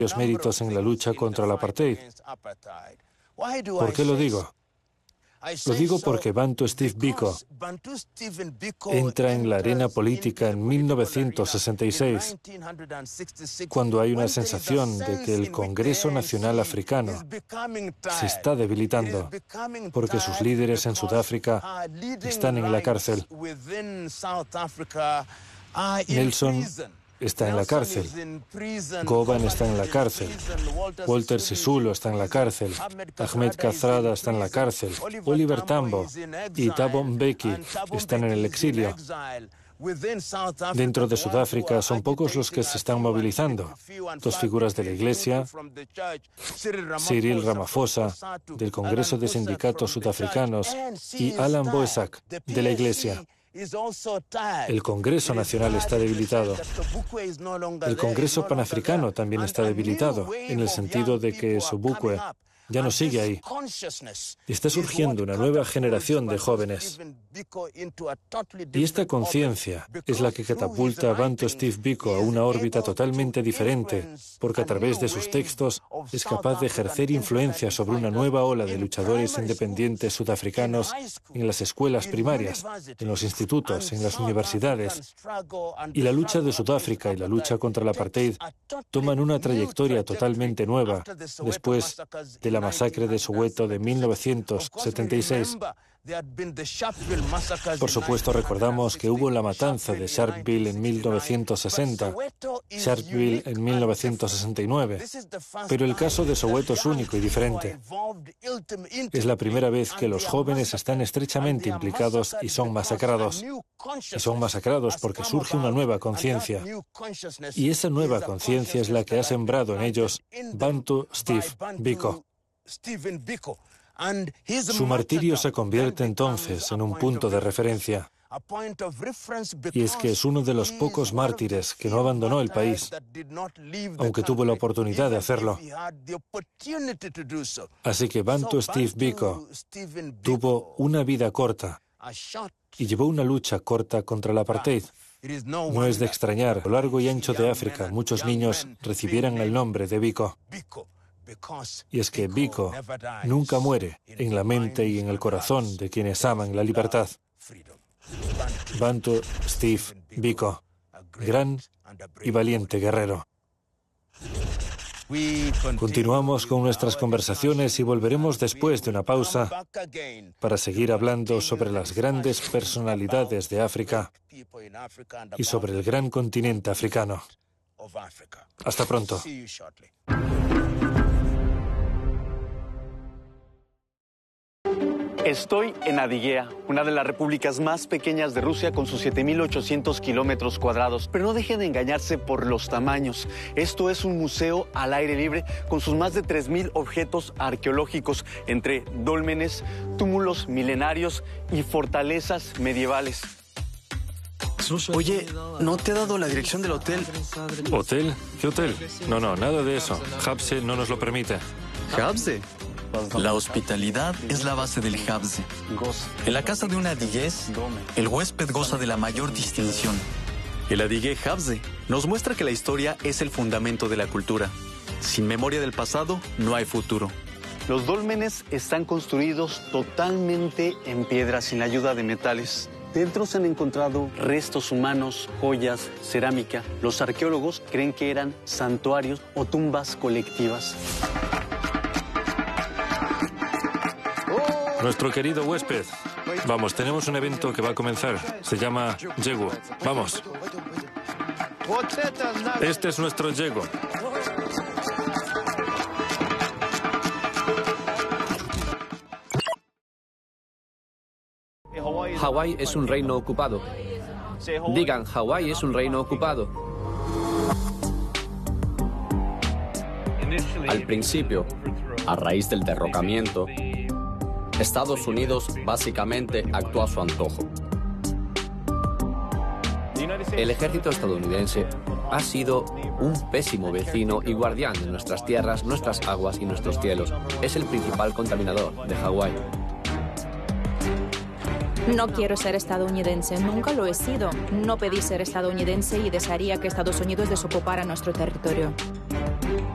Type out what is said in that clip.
méritos en la lucha contra el apartheid. ¿Por qué lo digo? Lo digo porque Bantu Steve Biko entra en la arena política en 1966, cuando hay una sensación de que el Congreso Nacional Africano se está debilitando, porque sus líderes en Sudáfrica están en la cárcel. Nelson está en la cárcel, Govan está en la cárcel, Walter Sisulu está en la cárcel, Ahmed Kathrada está en la cárcel, Oliver Tambo y Thabo Mbeki están en el exilio. Dentro de Sudáfrica son pocos los que se están movilizando. Dos figuras de la Iglesia, Cyril Ramaphosa, del Congreso de Sindicatos Sudafricanos, y Alan Boesak, de la Iglesia. El Congreso Nacional está debilitado. El Congreso Panafricano también está debilitado, en el sentido de que Sobukwe ya no sigue ahí. Está surgiendo una nueva generación de jóvenes. Y esta conciencia es la que catapulta a Bantu Steve Biko a una órbita totalmente diferente, porque a través de sus textos es capaz de ejercer influencia sobre una nueva ola de luchadores independientes sudafricanos en las escuelas primarias, en los institutos, en las universidades. Y la lucha de Sudáfrica y la lucha contra el apartheid toman una trayectoria totalmente nueva después de la masacre de Soweto de 1976. Por supuesto, recordamos que hubo la matanza de Sharpeville en 1960, Sharpeville en 1969, pero el caso de Soweto es único y diferente. Es la primera vez que los jóvenes están estrechamente implicados y son masacrados. Y son masacrados porque surge una nueva conciencia. Y esa nueva conciencia es la que ha sembrado en ellos Bantu Steve Biko. Su martirio se convierte entonces en un punto de referencia. Y es que es uno de los pocos mártires que no abandonó el país, aunque tuvo la oportunidad de hacerlo. Así que Bantu Steve Biko tuvo una vida corta y llevó una lucha corta contra el apartheid. No es de extrañar, a lo largo y ancho de África, muchos niños recibieran el nombre de Biko. Y es que Biko nunca muere en la mente y en el corazón de quienes aman la libertad. Bantu Steve Biko, gran y valiente guerrero. Continuamos con nuestras conversaciones y volveremos después de una pausa para seguir hablando sobre las grandes personalidades de África y sobre el gran continente africano. Hasta pronto. Estoy en Adiguea, una de las repúblicas más pequeñas de Rusia con sus 7.800 kilómetros cuadrados. Pero no dejen de engañarse por los tamaños. Esto es un museo al aire libre con sus más de 3.000 objetos arqueológicos, entre dólmenes, túmulos milenarios y fortalezas medievales. Oye, ¿no te ha dado la dirección del hotel? ¿Hotel? ¿Qué hotel? No, nada de eso. Habse no nos lo permite. ¿Habse? La hospitalidad es la base del Habse. En la casa de un adigués, el huésped goza de la mayor distinción. El adigué Habse nos muestra que la historia es el fundamento de la cultura. Sin memoria del pasado, no hay futuro. Los dólmenes están construidos totalmente en piedra sin la ayuda de metales. Dentro se han encontrado restos humanos, joyas, cerámica. Los arqueólogos creen que eran santuarios o tumbas colectivas. Nuestro querido huésped. Vamos, tenemos un evento que va a comenzar. Se llama Yegu. Vamos. Este es nuestro Yegu. Hawái es un reino ocupado. Digan, Hawái es un reino ocupado. Al principio, a raíz del derrocamiento, Estados Unidos básicamente actuó a su antojo. El ejército estadounidense ha sido un pésimo vecino y guardián de nuestras tierras, nuestras aguas y nuestros cielos. Es el principal contaminador de Hawái. No quiero ser estadounidense, nunca lo he sido. No pedí ser estadounidense y desearía que Estados Unidos desocupara nuestro territorio.